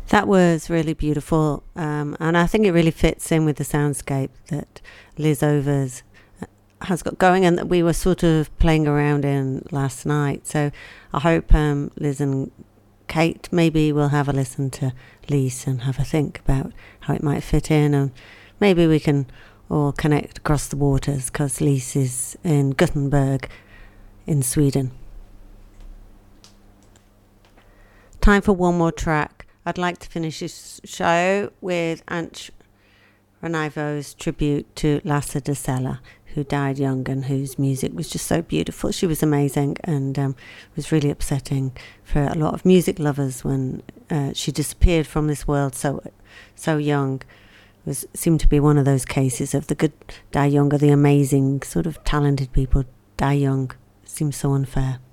That was really beautiful, and I think it really fits in with the soundscape that Liz Overs has got going and that we were sort of playing around in last night. So I hope Liz and Kate maybe will have a listen to Lise and have a think about how it might fit in, and maybe we can all connect across the waters because Lise is in Gothenburg in Sweden. Time for one more track. I'd like to finish this show with Antje Renaivo's tribute to Lasse de Sella, who died young and whose music was just so beautiful. She was amazing, and it was really upsetting for a lot of music lovers when she disappeared from this world so young. Seemed to be one of those cases of the good die young, or the amazing sort of talented people die young. Seems so unfair.